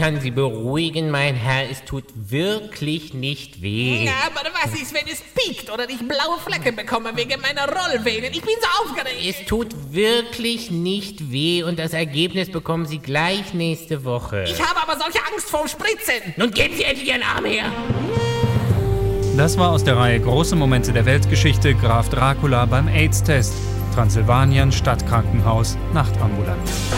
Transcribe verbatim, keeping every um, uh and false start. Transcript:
kann Sie beruhigen, mein Herr, es tut wirklich nicht weh. Ja, aber was ist, wenn es piekt oder ich blaue Flecke bekomme wegen meiner Rollvenen? Ich bin so aufgeregt. Es tut wirklich nicht weh und das Ergebnis bekommen Sie gleich nächste Woche. Ich habe aber solche Angst vorm Spritzen. Nun geben Sie endlich Ihren Arm her. Das war aus der Reihe Große Momente der Weltgeschichte Graf Dracula beim AIDS-Test. Transsilvanien Stadtkrankenhaus Nachtambulant.